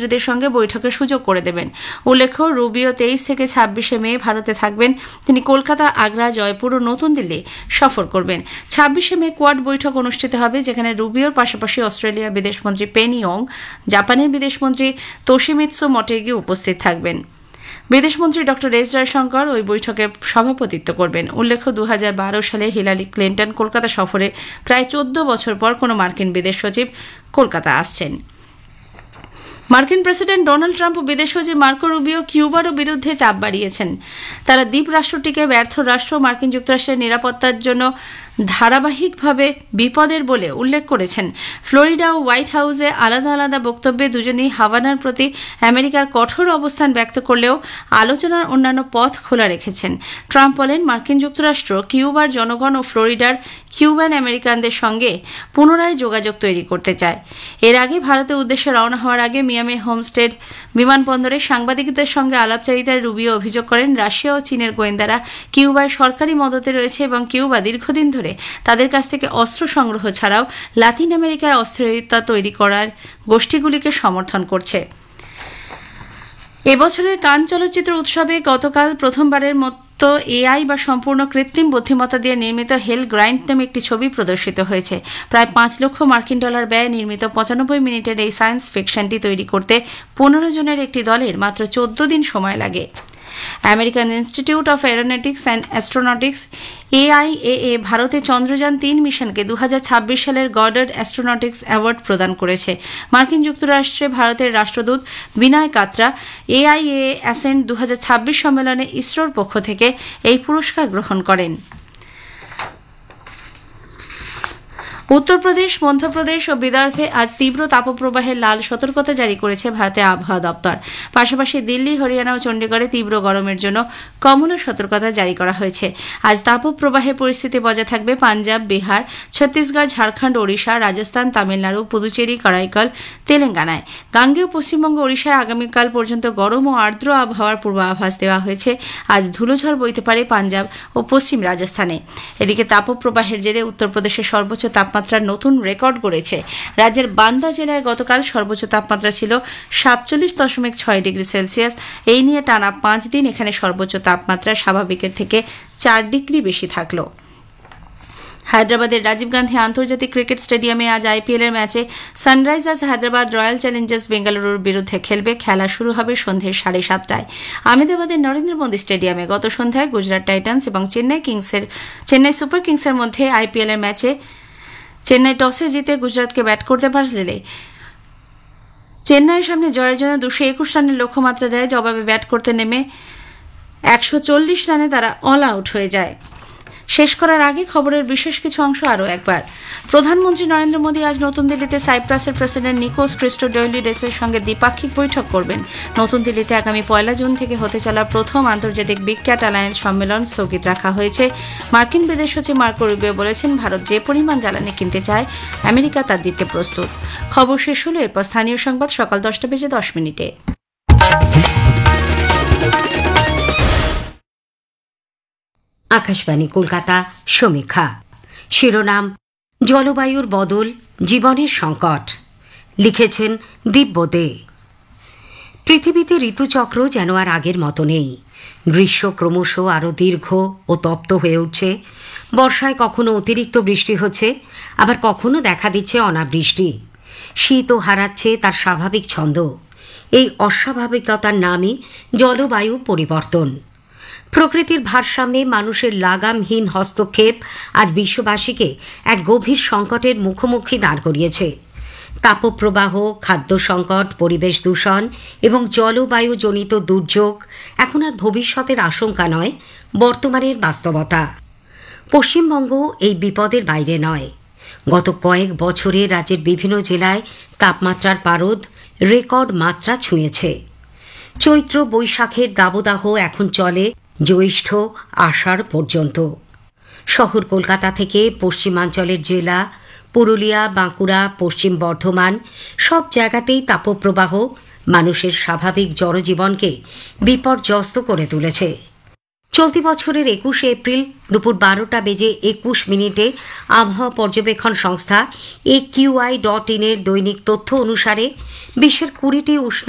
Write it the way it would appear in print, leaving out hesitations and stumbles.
মন্ত্রীদের সঙ্গে বৈঠকের সুযোগ করে দেবেন। উল্লেখ্য, রুবিও 23 থেকে 26 মে ভারতে থাকবেন। তিনি কলকাতা, আগ্রা, জয়পুর ও নতুন দিল্লি সফর করবেন। 26 মে কোয়াড বৈঠক অনুষ্ঠিত হবে, যেখানে রুবিওর পাশাপাশি অস্ট্রেলিয়ার বিদেশমন্ত্রী পেনি ইয়ং, জাপানের বিদেশমন্ত্রী তোশিমিৎসু মটেগি উপস্থিত থাকবেন। বিদেশমন্ত্রী ড এস জয়শঙ্কর ওই বৈঠকে সভাপতিত্ব করবেন। উল্লেখ্য, 2012 সালে হিলারি ক্লিন্টন কলকাতা সফরে প্রায় 14 বছর পর কোনো মার্কিন বিদেশ সচিব কলকাতা আসছেন। মার্কিন প্রেসিডেন্ট ডোনাল্ড ট্রাম্প ও বিদেশ সচিব মার্কো রুবিও কিউবার বিরুদ্ধে চাপ বাড়িয়েছেন। তারা দ্বীপ রাষ্ট্রটিকে ব্যর্থ রাষ্ট্র, মার্কিন যুক্তরাষ্ট্রের নিরাপত্তার জন্য ধারাবাহিকভাবে বিপদের বলে উল্লেখ করেছেন। ফ্লোরিডা ও হোয়াইট হাউসে আলাদা আলাদা বক্তব্যে দুজনেই হাভানার প্রতি আমেরিকার কঠোর অবস্থান ব্যক্ত করলেও আলোচনার অন্যান্য পথ খোলা রেখেছেন। ট্রাম্প বলেন, মার্কিন যুক্তরাষ্ট্র কিউবার জনগণ ও ফ্লোরিডার কিউবান আমেরিকানদের সঙ্গে পুনরায় যোগাযোগ তৈরি করতে চায়। এর আগে ভারতের উদ্দেশ্যে রওনা হওয়ার আগে মিয়ামি হোমস্টেড বিমানবন্দরে সাংবাদিকদের সঙ্গে আলাপচারিতায় রুবিও অভিযোগ করেন, রাশিয়া ও চীনের গোয়েন্দারা কিউবায় সরকারি মদতে রয়েছে এবং কিউবা দীর্ঘদিন ধরে তাদের কাছ থেকে অস্ত্র সংগ্রহ ছাড়াও লাতিন আমেরিকায় অস্থিরতা তৈরি করার গোষ্ঠীগুলিকে সমর্থন করছে। এবছরের কান চলচ্চিত্র উৎসবে গতকাল প্রথমবারের মতো এআই বা সম্পূর্ণ কৃত্রিম বুদ্ধিমত্তা দিয়ে নির্মিত হেল গ্রাইন্ড নামে একটি ছবি প্রদর্শিত হয়েছে। প্রায় $5 লক্ষ ব্যয়ে নির্মিত 95 মিনিটের এই সায়েন্স ফিকশনটি তৈরি করতে 15 জনের একটি দলের মাত্র 14 দিন সময় লাগে। American institute of aeronautics and astronautics AIAA ভারতে চন্দ্রযান 3 মিশনকে 2026 সালের গডার্ড অ্যাস্ট্রোনটিক্স অ্যাওয়ার্ড প্রদান করেছে। মার্কিন যুক্তরাষ্ট্রে ভারতের রাষ্ট্রদূত বিনয় কাত্রা AIAA অ্যাসেন্ট 2026 সম্মেলনে ইসরোর পক্ষ থেকে এই পুরস্কার গ্রহণ করেন। উত্তরপ্রদেশ, মধ্যপ্রদেশ ও বিদর্ভে আজ তীব্র তাপপ্রবাহের লাল সতর্কতা জারি করেছে ভারতের আবহাওয়া দপ্তর। পাশাপাশি দিল্লি, হরিয়ানা ও চণ্ডীগড়ে তীব্র গরমের জন্য কমলা সতর্কতা জারি করা হয়েছে। আজ তাপপ্রবাহের পরিস্থিতি বজায় থাকবে পাঞ্জাব, বিহার, ছত্তিশগড়, ঝাড়খণ্ড, ওড়িশা, রাজস্থান, তামিলনাড়ু, পুদুচেরি, করাইকাল, তেলেঙ্গানায়। গাঙ্গেয় পশ্চিমবঙ্গ, ওড়িশায় আগামীকাল পর্যন্ত গরম ও আর্দ্র আবহাওয়ার পূর্বাভাস দেওয়া হয়েছে। আজ ধুলোঝড় বইতে পারে পাঞ্জাব ও পশ্চিম রাজস্থানে। এদিকে তাপপ্রবাহের জেরে উত্তরপ্রদেশের সর্বোচ্চ তাপমাত্রা নতুন রেকর্ড গড়েছে। রাজ্যের বান্দা জেলায় গতকাল সর্বোচ্চ তাপমাত্রা ছিল 47.6 ডিগ্রি সেলসিয়াস। এই নিয়ে টানা 5 দিন এখানে সর্বোচ্চ তাপমাত্রা স্বাভাবিকের থেকে 4 ডিগ্রি বেশি থাকল। হায়দ্রাবাদের রাজীব গান্ধী আন্তর্জাতিক ক্রিকেট স্টেডিয়ামে আজ IPL এর ম্যাচে সানরাইজার্স হায়দ্রাবাদ রয়্যাল চ্যালেঞ্জার্স বেঙ্গালুরুর বিরুদ্ধে খেলবে। খেলা শুরু হবে সন্ধ্যে 7:30টায়। আহমেদাবাদের নরেন্দ্র মোদী স্টেডিয়ামে গত সন্ধ্যায় গুজরাট টাইটান্স এবং চেন্নাই সুপার কিংসের মধ্যে IPL এর ম্যাচে চেন্নাই টসে জিতে গুজরাটকে ব্যাট করতে পারলে চেন্নাইয়ের সামনে জয়ের জন্য 221 রানের লক্ষ্যমাত্রা দেয়। জবাবে ব্যাট করতে নেমে 140 রানে তারা অল আউট হয়ে যায়। শেষ করার আগে খবরের বিশেষ কিছু অংশ আরও একবার। প্রধানমন্ত্রী নরেন্দ্র মোদী আজ নতুন দিল্লিতে সাইপ্রাসের প্রেসিডেন্ট নিকোস ক্রিস্টোডোলিডেসের সঙ্গে দ্বিপাক্ষিক বৈঠক করবেন। নতুন দিল্লিতে আগামী 1 জুন থেকে হতে চলা প্রথম আন্তর্জাতিক বিগ ক্যাট অ্যালায়েন্স সম্মেলন স্থগিত রাখা হয়েছে। মার্কিন বিদেশ সচিব মার্কো রুবিও বলেছেন, ভারত যে পরিমাণ জ্বালানি কিনতে চায় আমেরিকা তা দিতে প্রস্তুত। খবর শেষ হলো। এরপর স্থানীয় সংবাদ সকাল 10:10। আকাশবাণী কলকাতা সমীক্ষা। শিরোনাম, জলবায়ুর বদল জীবনের সংকট। লিখেছেন দিব্য দে। পৃথিবীতে ঋতুচক্র যেন আর আগের মতো নেই। গ্রীষ্ম ক্রমশ আরও দীর্ঘ ও তপ্ত হয়ে উঠছে। বর্ষায় কখনো অতিরিক্ত বৃষ্টি হচ্ছে, আবার কখনো দেখা দিচ্ছে অনাবৃষ্টি। শীতও হারাচ্ছে তার স্বাভাবিক ছন্দ। এই অস্বাভাবিকতার নামই জলবায়ু পরিবর্তন। প্রকৃতির ভারসাম্যে মানুষের লাগামহীন হস্তক্ষেপ আজ বিশ্ববাসীকে এক গভীর সংকটের মুখোমুখি দাঁড় করিয়েছে। তাপপ্রবাহ, খাদ্য সংকট, পরিবেশ দূষণ এবং জলবায়ুজনিত দুর্যোগ এখন আর ভবিষ্যতের আশঙ্কা নয়, বর্তমানের বাস্তবতা। পশ্চিমবঙ্গ এই বিপদের বাইরে নয়। গত কয়েক বছরে রাজ্যের বিভিন্ন জেলায় তাপমাত্রার পারদ রেকর্ড মাত্রা ছুঁয়েছে। চৈত্র বৈশাখের দাবদাহ এখন চলে জ্যৈষ্ঠ আষাঢ় পর্যন্ত। শহর কলকাতা থেকে পশ্চিমাঞ্চলের জেলা পুরুলিয়া, বাঁকুড়া, পশ্চিম বর্ধমান সব জায়গাতেই তাপপ্রবাহ মানুষের স্বাভাবিক জনজীবনকে বিপর্যস্ত করে তুলেছে। চলতি বছরের 21 এপ্রিল দুপুর 12:21 আবহাওয়া পর্যবেক্ষণ সংস্থা AQI.in এর দৈনিক তথ্য অনুসারে বিশ্বের 20টি উষ্ণ